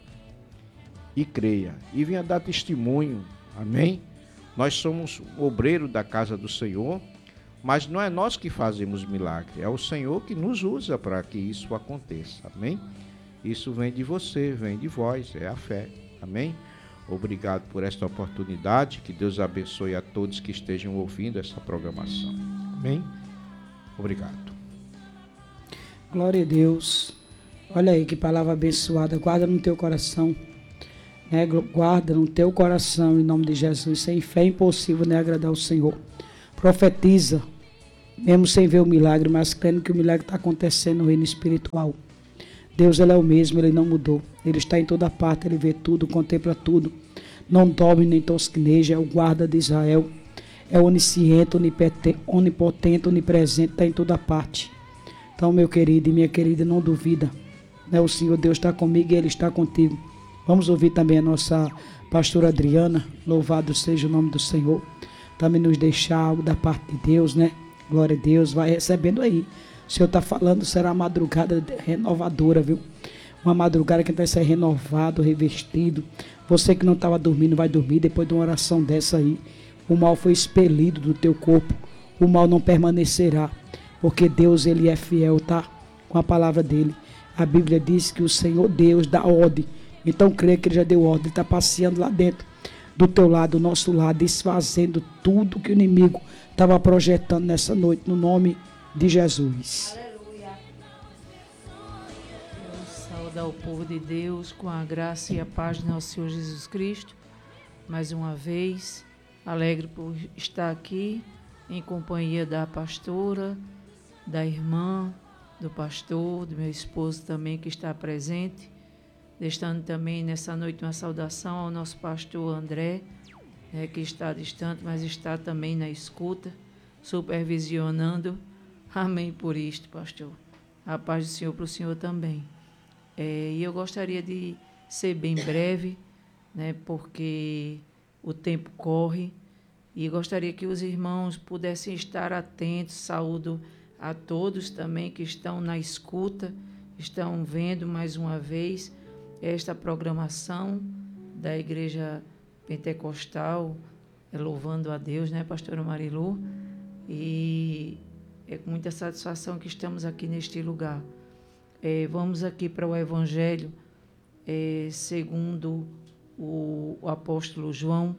e creia e venha dar testemunho. Amém? Nós somos obreiro da casa do Senhor, mas não é nós que fazemos milagre, é o Senhor que nos usa para que isso aconteça. Amém? Isso vem de você, vem de vós, é a fé. Amém? Obrigado por esta oportunidade, que Deus abençoe a todos que estejam ouvindo essa programação. Amém? Obrigado. Glória a Deus. Olha aí que palavra abençoada. Guarda no teu coração. Né? Guarda no teu coração, em nome de Jesus. Sem fé é impossível, né, agradar o Senhor. Profetiza, mesmo sem ver o milagre, mas crendo que o milagre está acontecendo no reino espiritual. Deus, Ele é o mesmo, Ele não mudou. Ele está em toda parte, Ele vê tudo, contempla tudo. Não dorme nem tosquineja, é o guarda de Israel. É onisciente, onipotente, onipresente, está em toda parte. Então, meu querido e minha querida, não duvida. Né? O Senhor Deus está comigo e Ele está contigo. Vamos ouvir também a nossa pastora Adriana. Louvado seja o nome do Senhor. Também nos deixar algo da parte de Deus, né? Glória a Deus. Vai recebendo aí. O Senhor está falando, será uma madrugada renovadora, viu? Uma madrugada que vai ser renovado, revestido. Você que não estava dormindo, vai dormir depois de uma oração dessa aí. O mal foi expelido do teu corpo. O mal não permanecerá. Porque Deus, Ele é fiel, tá? Com a palavra dEle. A Bíblia diz que o Senhor Deus dá ordem. Então, creia que Ele já deu ordem. Ele está passeando lá dentro, do teu lado, do nosso lado, desfazendo tudo que o inimigo estava projetando nessa noite, no nome de Jesus. Aleluia. Deus saúde ao povo de Deus com a graça e a paz de nosso Senhor Jesus Cristo. Mais uma vez, alegre por estar aqui em companhia da pastora, da irmã, do pastor, do meu esposo também que está presente. Deixando também nessa noite uma saudação ao nosso pastor André, que está distante, mas está também na escuta, supervisionando. Amém por isto, pastor. A paz do Senhor para o senhor também. E eu gostaria de ser bem breve, né, porque o tempo corre, e gostaria que os irmãos pudessem estar atentos. Saúdo a todos também que estão na escuta, estão vendo mais uma vez esta programação da Igreja Pentecostal, louvando a Deus, né, pastora Marilu? E é com muita satisfação que estamos aqui neste lugar. Vamos aqui para o Evangelho segundo o apóstolo João,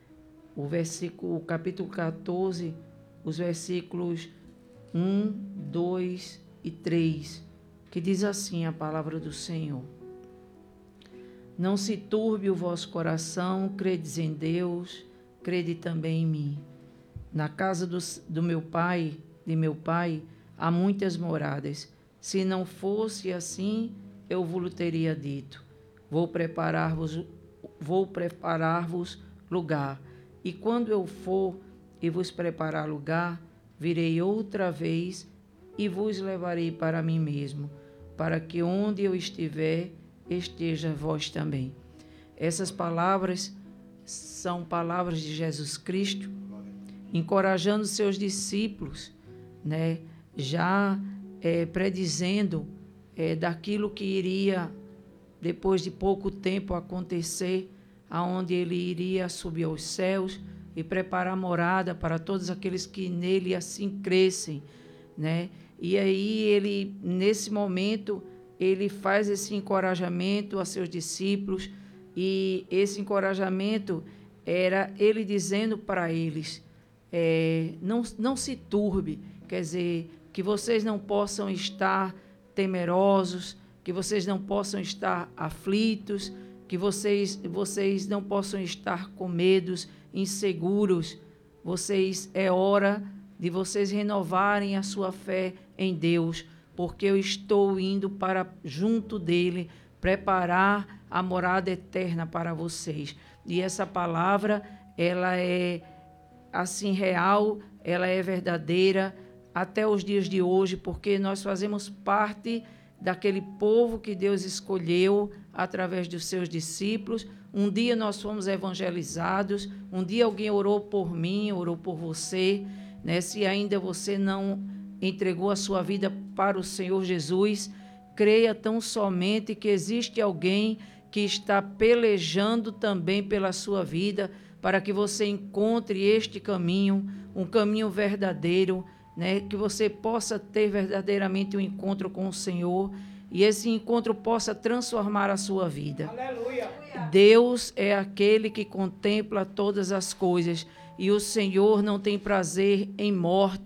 o capítulo 14, os versículos 1, 2 e 3, que diz assim a palavra do Senhor. Não se turbe o vosso coração, credes em Deus, crede também em mim. Na casa de meu pai, há muitas moradas. Se não fosse assim, eu vos teria dito. Vou preparar-vos lugar. E quando eu for e vos preparar lugar, virei outra vez e vos levarei para mim mesmo, para que onde eu estiver, esteja vós também. Essas palavras são palavras de Jesus Cristo, encorajando seus discípulos, né, já predizendo daquilo que iria, depois de pouco tempo, acontecer, aonde ele iria subir aos céus e preparar morada para todos aqueles que nele assim crescem, né? E aí ele, nesse momento, ele faz esse encorajamento a seus discípulos, e esse encorajamento era ele dizendo para eles, não se turbe, quer dizer, que vocês não possam estar temerosos, que vocês não possam estar aflitos, que vocês não possam estar com medos, inseguros. É hora de vocês renovarem a sua fé em Deus, porque eu estou indo para junto dele preparar a morada eterna para vocês. E essa palavra, ela é assim real, ela é verdadeira até os dias de hoje, porque nós fazemos parte daquele povo que Deus escolheu através dos seus discípulos. Um dia nós fomos evangelizados, um dia alguém orou por mim, orou por você, né? Se ainda você não entregou a sua vida para o Senhor Jesus, creia tão somente que existe alguém que está pelejando também pela sua vida, para que você encontre este caminho, um caminho verdadeiro, né? Que você possa ter verdadeiramente um encontro com o Senhor e esse encontro possa transformar a sua vida. Aleluia. Deus é aquele que contempla todas as coisas, e o Senhor não tem prazer em morte.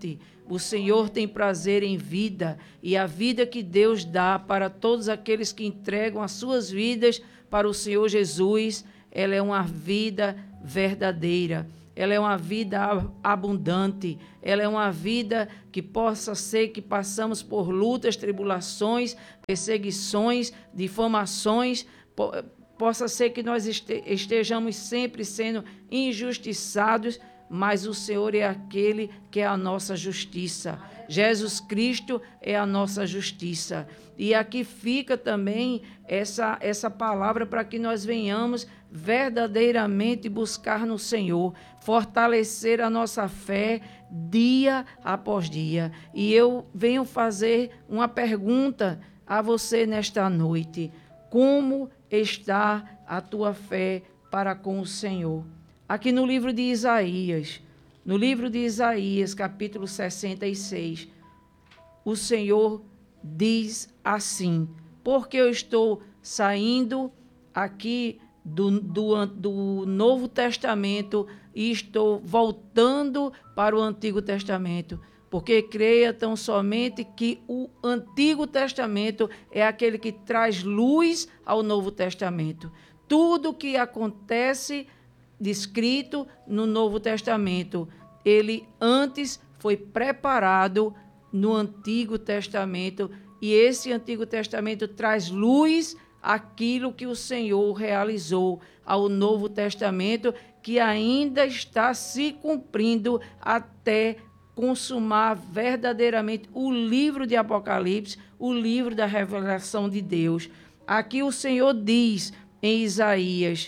O Senhor tem prazer em vida, e a vida que Deus dá para todos aqueles que entregam as suas vidas para o Senhor Jesus, ela é uma vida verdadeira. Ela é uma vida abundante, ela é uma vida que possa ser que passamos por lutas, tribulações, perseguições, difamações, possa ser que nós estejamos sempre sendo injustiçados, mas o Senhor é aquele que é a nossa justiça. Jesus Cristo é a nossa justiça. E aqui fica também essa palavra para que nós venhamos verdadeiramente buscar no Senhor, fortalecer a nossa fé dia após dia. E eu venho fazer uma pergunta a você nesta noite. Como está a tua fé para com o Senhor? Aqui no livro de Isaías, capítulo 66, o Senhor diz assim: porque eu estou saindo aqui do Novo Testamento e estou voltando para o Antigo Testamento, porque creia tão somente que o Antigo Testamento é aquele que traz luz ao Novo Testamento. Tudo o que acontece descrito no Novo Testamento, ele antes foi preparado no Antigo Testamento, e esse Antigo Testamento traz luz àquilo que o Senhor realizou ao Novo Testamento, que ainda está se cumprindo até consumar verdadeiramente o livro de Apocalipse, o livro da revelação de Deus. Aqui o Senhor diz em Isaías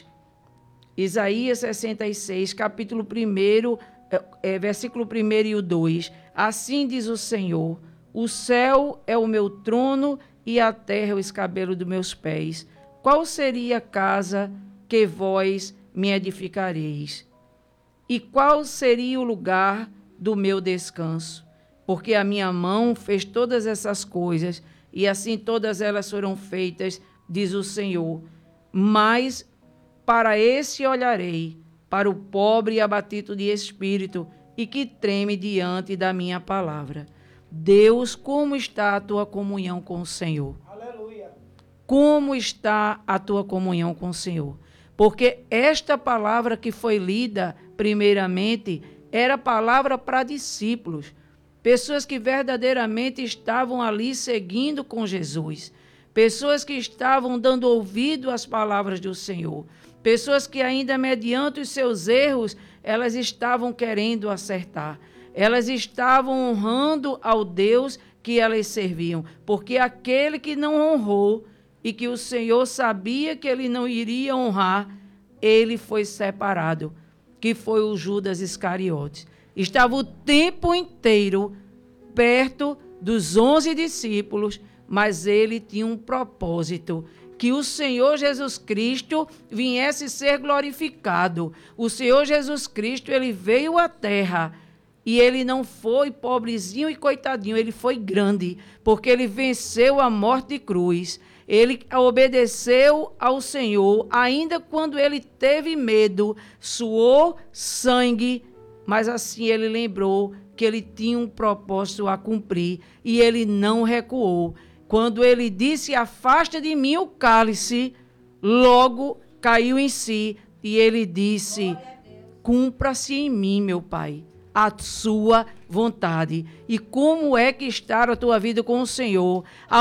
66, capítulo 1, versículo 1 e o 2. Assim diz o Senhor: o céu é o meu trono e a terra é o escabelo dos meus pés. Qual seria a casa que vós me edificareis? E qual seria o lugar do meu descanso? Porque a minha mão fez todas essas coisas, e assim todas elas foram feitas, diz o Senhor. Mas para esse olharei, para o pobre e abatido de espírito, e que treme diante da minha palavra. Deus, como está a tua comunhão com o Senhor? Aleluia. Como está a tua comunhão com o Senhor? Porque esta palavra que foi lida, primeiramente, era palavra para discípulos, pessoas que verdadeiramente estavam ali seguindo com Jesus, pessoas que estavam dando ouvido às palavras do Senhor, pessoas que ainda mediante os seus erros, elas estavam querendo acertar, elas estavam honrando ao Deus que elas serviam, porque aquele que não honrou e que o Senhor sabia que ele não iria honrar, ele foi separado, que foi o Judas Iscariotes. Estava o tempo inteiro perto dos 11 discípulos, mas ele tinha um propósito, que o Senhor Jesus Cristo viesse ser glorificado. O Senhor Jesus Cristo, ele veio à terra e ele não foi pobrezinho e coitadinho, ele foi grande, porque ele venceu a morte de cruz. Ele obedeceu ao Senhor, ainda quando ele teve medo, suou sangue, mas assim ele lembrou que ele tinha um propósito a cumprir e ele não recuou. Quando ele disse: afasta de mim o cálice, logo caiu em si e ele disse: cumpra-se em mim, meu Pai, a sua vontade. E como é que está a tua vida com o Senhor?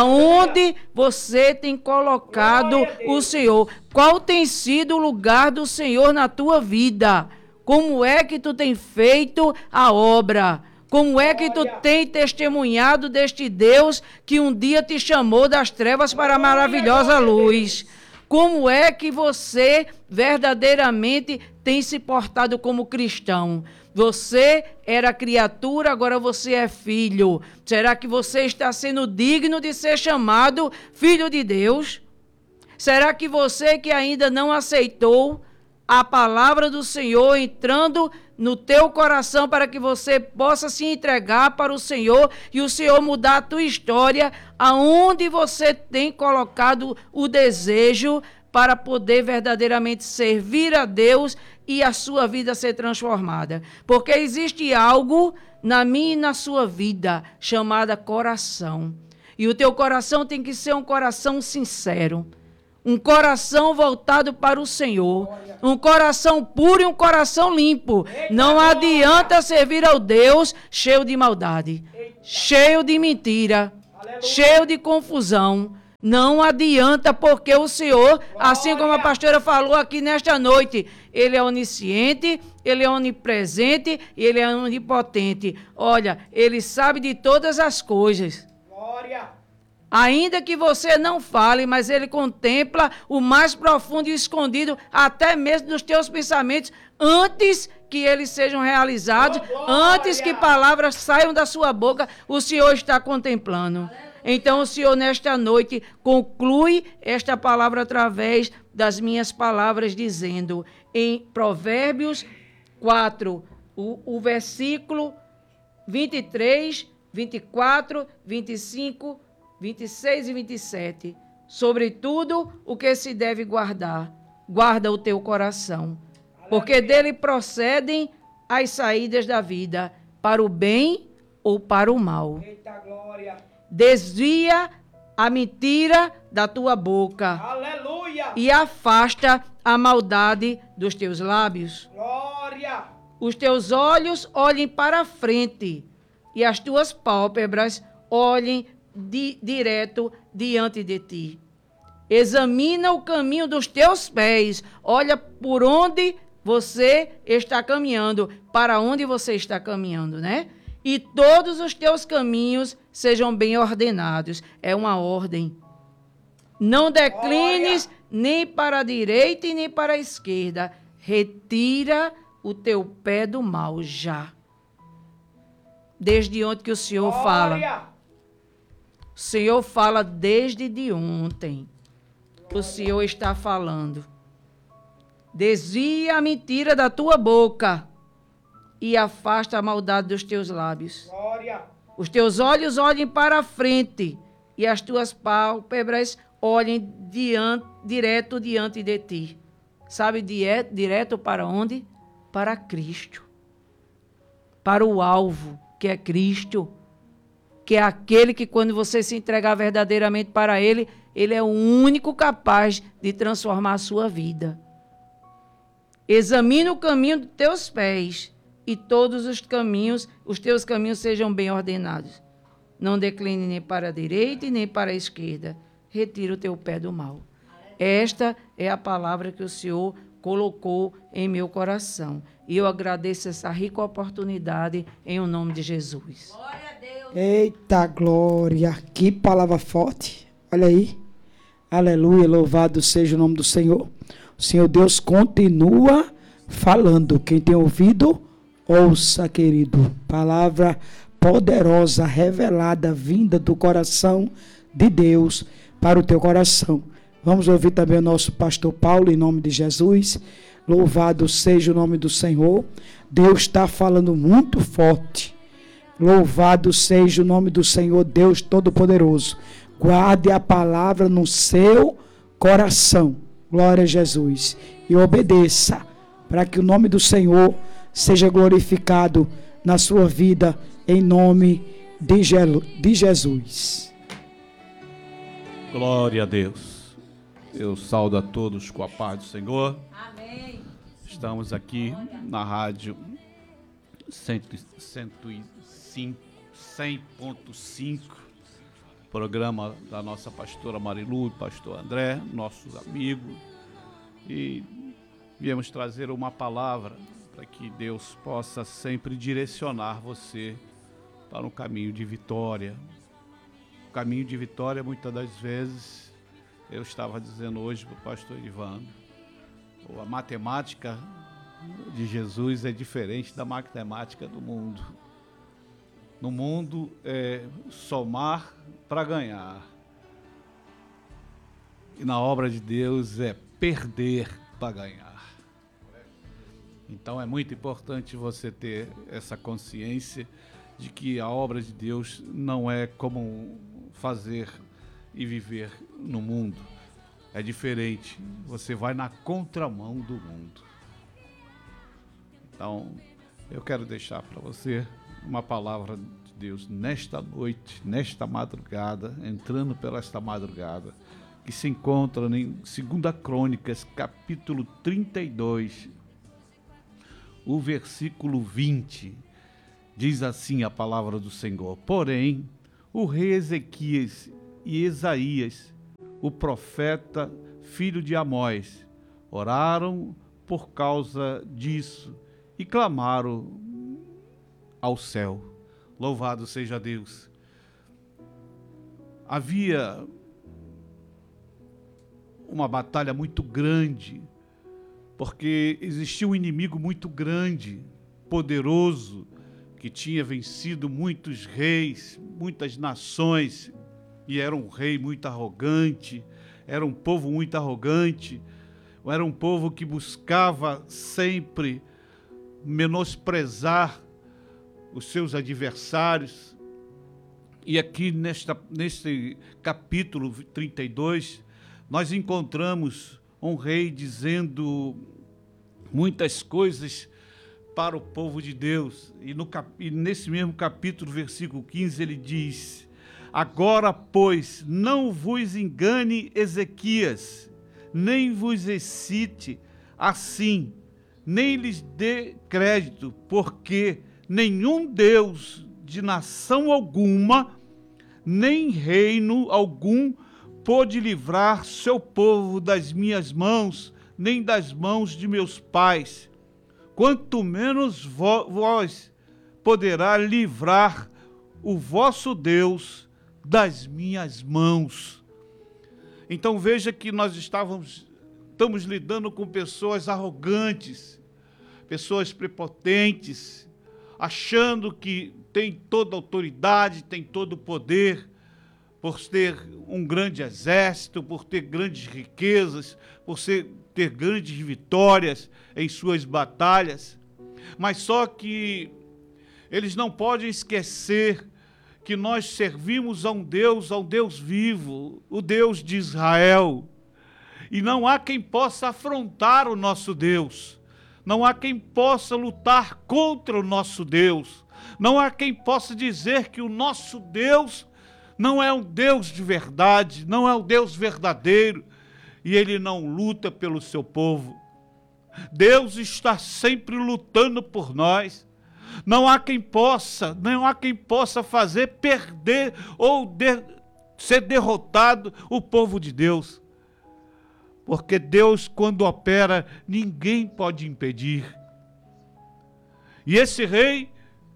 Aonde você tem colocado o Senhor? Qual tem sido o lugar do Senhor na tua vida? Como é que tu tem feito a obra? Como é que tu tem testemunhado deste Deus que um dia te chamou das trevas para a maravilhosa luz? Como é que você verdadeiramente tem se portado como cristão? Você era criatura, agora você é filho. Será que você está sendo digno de ser chamado filho de Deus? Será que você que ainda não aceitou a palavra do Senhor entrando no teu coração para que você possa se entregar para o Senhor e o Senhor mudar a tua história, aonde você tem colocado o desejo para poder verdadeiramente servir a Deus, e a sua vida ser transformada. Porque existe algo na minha e na sua vida chamada coração. E o teu coração tem que ser um coração sincero. Um coração voltado para o Senhor. Um coração puro e um coração limpo. Não adianta servir ao Deus cheio de maldade, cheio de mentira, cheio de confusão. Não adianta, porque o Senhor, assim como a pastora falou aqui nesta noite, Ele é onisciente, Ele é onipresente e Ele é onipotente. Olha, Ele sabe de todas as coisas. Glória. Ainda que você não fale, mas Ele contempla o mais profundo e escondido, até mesmo dos teus pensamentos, antes que eles sejam realizados, antes que palavras saiam da sua boca, o Senhor está contemplando. Então o Senhor, nesta noite, conclui esta palavra através das minhas palavras, dizendo, em Provérbios 4, o versículo 23, 24, 25, 26 e 27. Sobretudo o que se deve guardar, guarda o teu coração, porque dele procedem as saídas da vida, para o bem ou para o mal. Eita glória. Desvia a mentira da tua boca. Aleluia. E afasta a maldade dos teus lábios. Glória. Os teus olhos olhem para a frente e as tuas pálpebras olhem direto diante de ti. Examina o caminho dos teus pés. Olha por onde você está caminhando, para onde você está caminhando, né? E todos os teus caminhos sejam bem ordenados. É uma ordem. Não declines nem para a direita e nem para a esquerda. Retira o teu pé do mal já. Desde ontem que o Senhor fala. O Senhor fala desde de ontem. O Senhor está falando. Desvia a mentira da tua boca e afasta a maldade dos teus lábios. Glória. Os teus olhos olhem para a frente e as tuas pálpebras olhem direto diante de ti. Sabe direto para onde? Para Cristo. Para o alvo, que é Cristo. Que é aquele que, quando você se entregar verdadeiramente para Ele, Ele é o único capaz de transformar a sua vida. Examina o caminho dos teus pés e todos os teus caminhos sejam bem ordenados. Não decline nem para a direita e nem para a esquerda. Retira o teu pé do mal. Esta é a palavra que o Senhor colocou em meu coração. E eu agradeço essa rica oportunidade em o nome de Jesus. Glória a Deus. Eita glória. Que palavra forte. Olha aí. Aleluia. Louvado seja o nome do Senhor. O Senhor Deus continua falando. Quem tem ouvido, ouça, querido. Palavra poderosa, revelada, vinda do coração de Deus para o teu coração. Vamos ouvir também o nosso pastor Paulo, em nome de Jesus. Louvado seja o nome do Senhor. Deus está falando muito forte. Louvado seja o nome do Senhor, Deus Todo-Poderoso. Guarde a palavra no seu coração. Glória a Jesus. E obedeça, para que o nome do Senhor seja glorificado na sua vida, em nome de Jesus. Glória a Deus. Eu saúdo a todos com a paz do Senhor. Amém. Estamos aqui na rádio 100.5, programa da nossa pastora Marilu e pastor André, nossos amigos. E viemos trazer uma palavra para que Deus possa sempre direcionar você para um caminho de vitória. O caminho de vitória, muitas das vezes, eu estava dizendo hoje para o pastor Ivan, a matemática de Jesus é diferente da matemática do mundo. No mundo é somar para ganhar. E na obra de Deus é perder para ganhar. Então é muito importante você ter essa consciência de que a obra de Deus não é como fazer e viver no mundo. É diferente. Você vai na contramão do mundo. Então, eu quero deixar para você uma palavra de Deus nesta noite, nesta madrugada, entrando pela esta madrugada, que se encontra em 2 Crônicas, capítulo 32, o versículo 20. Diz assim a palavra do Senhor: porém, o rei Ezequias e Isaías, o profeta, filho de Amós, oraram por causa disso e clamaram ao céu. Louvado seja Deus. Havia uma batalha muito grande, porque existia um inimigo muito grande, poderoso, que tinha vencido muitos reis, muitas nações, e era um rei muito arrogante, era um povo muito arrogante, era um povo que buscava sempre menosprezar os seus adversários. E aqui neste capítulo 32, nós encontramos um rei dizendo muitas coisas para o povo de Deus. E nesse mesmo capítulo, versículo 15, ele diz: agora, pois, não vos engane Ezequias, nem vos excite assim, nem lhes dê crédito, porque nenhum Deus de nação alguma, nem reino algum, pôde livrar seu povo das minhas mãos, nem das mãos de meus pais. Quanto menos vós poderá livrar o vosso Deus das minhas mãos. Então veja que nós estamos lidando com pessoas arrogantes, pessoas prepotentes, achando que tem toda a autoridade, tem todo o poder, por ter um grande exército, por ter grandes riquezas, por ter grandes vitórias em suas batalhas. Mas só que eles não podem esquecer que nós servimos a um Deus vivo, o Deus de Israel. E não há quem possa afrontar o nosso Deus. Não há quem possa lutar contra o nosso Deus. Não há quem possa dizer que o nosso Deus não é um Deus de verdade, não é um Deus verdadeiro, e Ele não luta pelo seu povo. Deus está sempre lutando por nós. Não há quem possa fazer perder ou ser derrotado o povo de Deus. Porque Deus, quando opera, ninguém pode impedir. E esse rei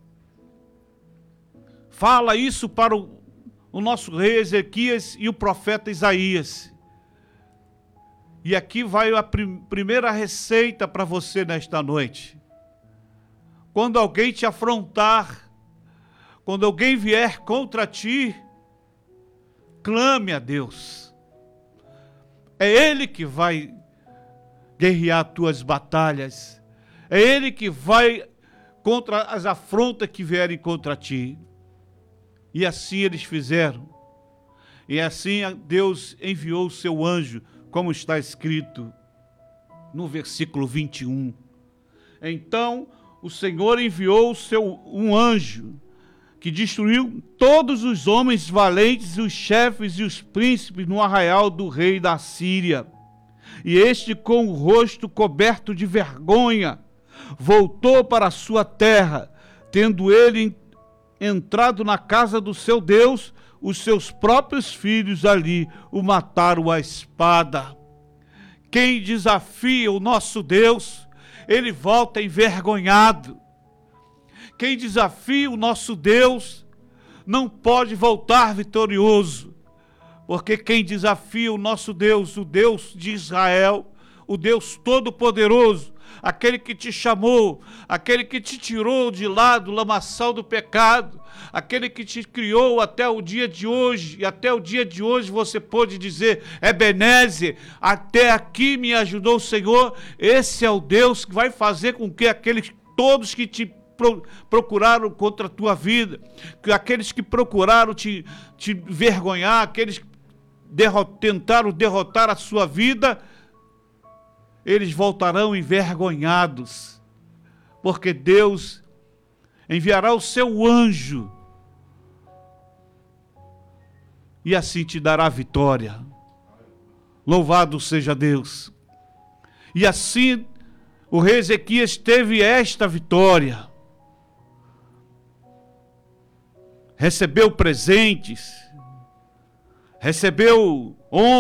fala isso para o nosso rei Ezequias e o profeta Isaías. E aqui vai a primeira receita para você nesta noite. Quando alguém te afrontar, quando alguém vier contra ti, clame a Deus. É Ele que vai guerrear tuas batalhas. É Ele que vai contra as afrontas que vierem contra ti. E assim eles fizeram. E assim Deus enviou o seu anjo, como está escrito no versículo 21. Então o Senhor enviou um anjo que destruiu todos os homens valentes, os chefes e os príncipes no arraial do rei da Síria. E este, com o rosto coberto de vergonha, voltou para a sua terra, tendo ele entrado na casa do seu Deus, os seus próprios filhos ali o mataram à espada. Quem desafia o nosso Deus, ele volta envergonhado. Quem desafia o nosso Deus não pode voltar vitorioso, porque quem desafia o nosso Deus, o Deus de Israel, o Deus Todo-Poderoso, aquele que te chamou, aquele que te tirou de lá do lamaçal do pecado, aquele que te criou até o dia de hoje, e até o dia de hoje você pode dizer: Ebenezer, até aqui me ajudou o Senhor. Esse é o Deus que vai fazer com que todos que te procuraram contra a tua vida, que aqueles que procuraram te vergonhar, aqueles que tentaram derrotar a sua vida, eles voltarão envergonhados, porque Deus enviará o seu anjo e assim te dará vitória. Louvado seja Deus. E assim o rei Ezequias teve esta vitória. Recebeu presentes, recebeu honra.